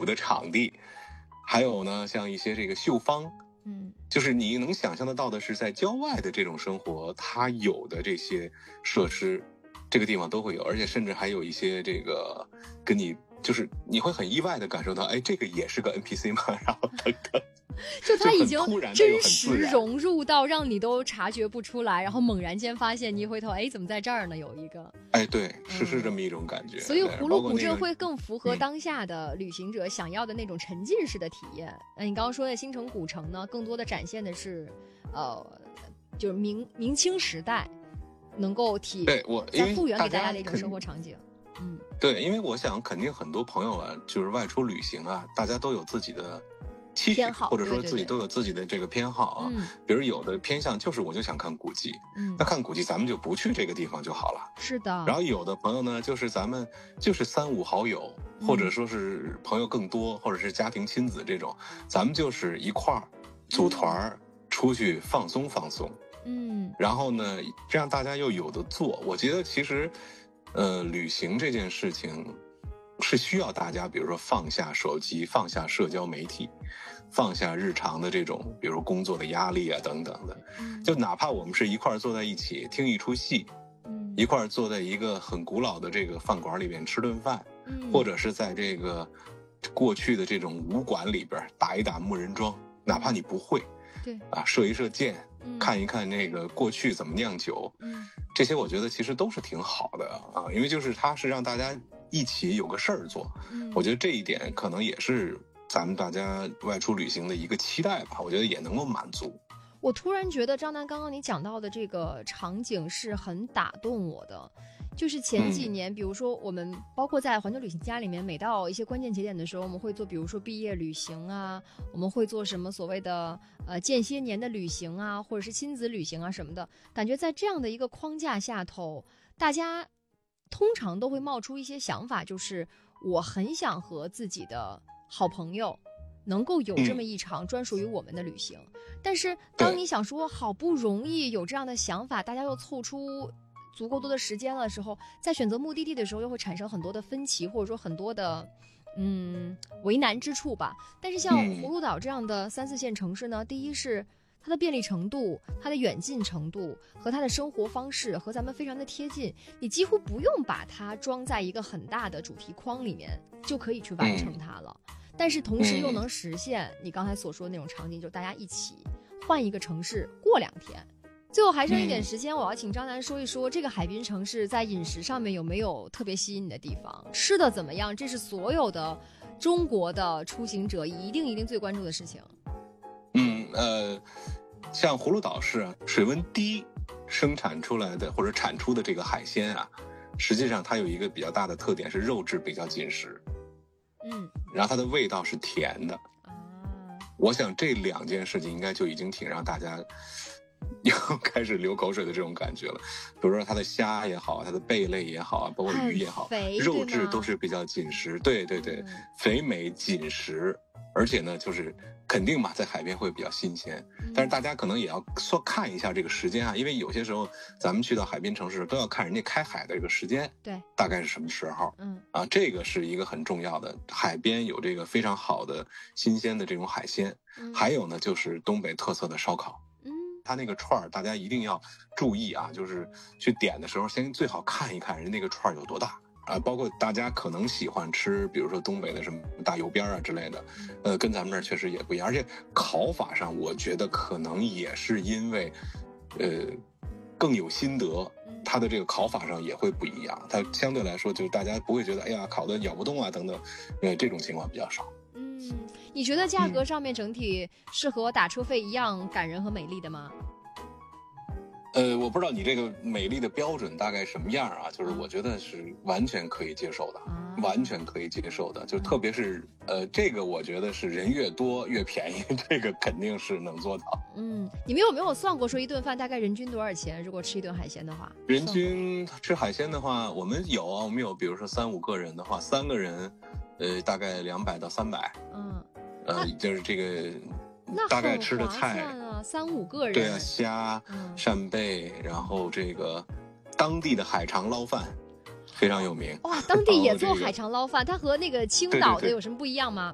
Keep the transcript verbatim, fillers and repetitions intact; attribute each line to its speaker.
Speaker 1: 服的场地，还有呢像一些这个绣坊，
Speaker 2: 嗯，
Speaker 1: 就是你能想象得到的是在郊外的这种生活，它有的这些设施，这个地方都会有，而且甚至还有一些这个跟你就是你会很意外的感受到，哎，这个也是个 N P C 吗？然后等等。
Speaker 2: 就它已经真实融入到让你都察觉不出来，然后猛然间发现，你一回头，哎，怎么在这儿呢？有一个，
Speaker 1: 哎，对，是是这么一种感觉。
Speaker 2: 嗯、所以葫芦古镇
Speaker 1: 那个
Speaker 2: 会更符合当下的旅行者想要的那种沉浸式的体验。那、嗯、你刚刚说的新城古城呢，更多的展现的是，呃，就是明明清时代能够体
Speaker 1: 对我
Speaker 2: 再复原给大家的一种生活场景。嗯，
Speaker 1: 对，因为我想肯定很多朋友啊，就是外出旅行啊，大家都有自己的期许，或者说自己都有自己的这个偏好啊。
Speaker 2: 对对对，
Speaker 1: 比如有的偏向就是我就想看古迹，
Speaker 2: 嗯，
Speaker 1: 那看古迹咱们就不去这个地方就好了。
Speaker 2: 是的。
Speaker 1: 然后有的朋友呢，就是咱们就是三五好友，
Speaker 2: 嗯、
Speaker 1: 或者说是朋友更多，或者是家庭亲子这种，咱们就是一块儿组团、嗯、出去放松放松。
Speaker 2: 嗯，
Speaker 1: 然后呢，这样大家又有的做。我觉得其实，呃，旅行这件事情是需要大家，比如说放下手机，放下社交媒体，放下日常的这种，比如工作的压力啊等等的。
Speaker 2: 嗯、
Speaker 1: 就哪怕我们是一块儿坐在一起听一出戏，
Speaker 2: 嗯，
Speaker 1: 一块儿坐在一个很古老的这个饭馆里边吃顿饭，
Speaker 2: 嗯，
Speaker 1: 或者是在这个过去的这种武馆里边打一打木人桩，哪怕你不会，
Speaker 2: 对
Speaker 1: 啊，射一射箭。
Speaker 2: 嗯、
Speaker 1: 看一看那个过去怎么酿酒，
Speaker 2: 嗯，
Speaker 1: 这些我觉得其实都是挺好的啊，因为就是它是让大家一起有个事儿做，
Speaker 2: 嗯，
Speaker 1: 我觉得这一点可能也是咱们大家外出旅行的一个期待吧，我觉得也能够满足。
Speaker 2: 我突然觉得张楠刚刚你讲到的这个场景是很打动我的，就是前几年、嗯、比如说我们包括在环球旅行家里面，每到一些关键节点的时候，我们会做比如说毕业旅行啊，我们会做什么所谓的呃间些年的旅行啊，或者是亲子旅行啊什么的，感觉在这样的一个框架下头，大家通常都会冒出一些想法，就是我很想和自己的好朋友能够有这么一场专属于我们的旅行、嗯、但是当你想说好不容易有这样的想法，大家又凑出足够多的时间的时候，在选择目的地的时候又会产生很多的分歧，或者说很多的嗯为难之处吧。但是像葫芦岛这样的三四线城市呢，第一是它的便利程度，它的远近程度和它的生活方式和咱们非常的贴近，你几乎不用把它装在一个很大的主题框里面就可以去完成它了、嗯，但是同时又能实现你刚才所说的那种场景，就是大家一起换一个城市过两天。最后还剩一点时间，我要请张楠说一说这个海滨城市在饮食上面有没有特别吸引你的地方，吃的怎么样，这是所有的中国的出行者一定一定最关注的事情。
Speaker 1: 嗯呃，像葫芦岛市水温低生产出来的或者产出的这个海鲜啊，实际上它有一个比较大的特点是肉质比较紧实，
Speaker 2: 嗯，然
Speaker 1: 后它的味道是甜的啊。我想这两件事情应该就已经挺让大家又开始流口水的这种感觉了。比如说它的虾也好，它的贝类也好，包括鱼也好，肉质都是比较紧实，对对对、嗯、肥美紧实，而且呢就是肯定嘛，在海边会比较新鲜，但是大家可能也要说看一下这个时间啊，因为有些时候咱们去到海滨城市都要看人家开海的这个时间，
Speaker 2: 对，
Speaker 1: 大概是什么时候，嗯啊，这个是一个很重要的。海边有这个非常好的新鲜的这种海鲜，嗯、还有呢就是东北特色的烧烤，嗯，它那个串儿大家一定要注意啊，就是去点的时候先最好看一看人那个串儿有多大。啊，包括大家可能喜欢吃，比如说东北的什么大油边啊之类的，呃，跟咱们这儿确实也不一样。而且烤法上，我觉得可能也是因为，呃，更有心得，它的这个烤法上也会不一样。它相对来说，就大家不会觉得，哎呀，烤的咬不动啊等等，呃，这种情况比较少。
Speaker 2: 嗯，你觉得价格上面整体是和打车费一样感人和美丽的吗？
Speaker 1: 呃，我不知道你这个美丽的标准大概什么样啊？就是我觉得是完全可以接受的，啊、完全可以接受的。就特别是呃，这个我觉得是人越多越便宜，这个肯定是能做到。
Speaker 2: 嗯，你们有没有算过说一顿饭大概人均多少钱？如果吃一顿海鲜的话，
Speaker 1: 人均吃海鲜的话，我们有啊，我们有，比如说三五个人的话，三个人，呃，大概两百到三百。嗯，呃，就是这个。大概吃的菜
Speaker 2: 啊，三五个人，
Speaker 1: 对啊，虾、扇贝，然后这个当地的海肠捞饭非常有名。
Speaker 2: 哇，当地也做海肠捞饭，它和那个青岛的有什么不一样吗？